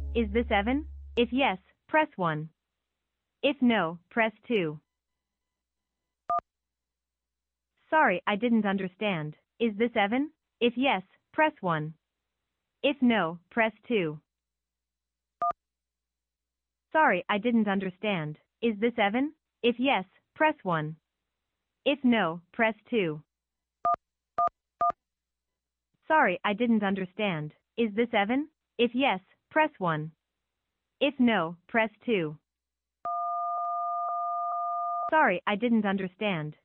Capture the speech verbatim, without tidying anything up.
Is this Evan? If yes, press one. If no, press two. Sorry, I didn't understand. Is this Evan? If yes, press one. If no, press two. Sorry, I didn't understand. Is this Evan? If yes, press one. If no, press two. Sorry, I didn't understand. Is this Evan? If yes, press one. If no, press two. Sorry, I didn't understand.